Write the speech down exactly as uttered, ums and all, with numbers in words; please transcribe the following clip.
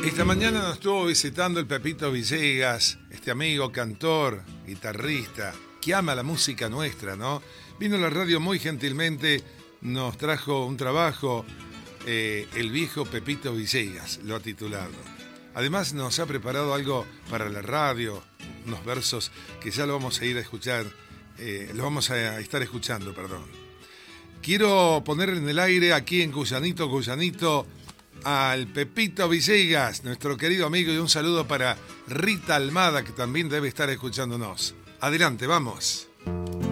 Esta mañana nos estuvo visitando el Pepito Villegas, este amigo cantor, guitarrista, que ama la música nuestra, ¿no? Vino a la radio muy gentilmente, nos trajo un trabajo, eh, El viejo Pepito Villegas, lo ha titulado. Además nos ha preparado algo para la radio, unos versos que ya lo vamos a ir a escuchar, eh, lo vamos a estar escuchando, perdón. Quiero poner en el aire aquí en Cuyanito, Cuyanito, al Pepito Villegas, nuestro querido amigo, y un saludo para Rita Almada, que también debe estar escuchándonos. Adelante, vamos.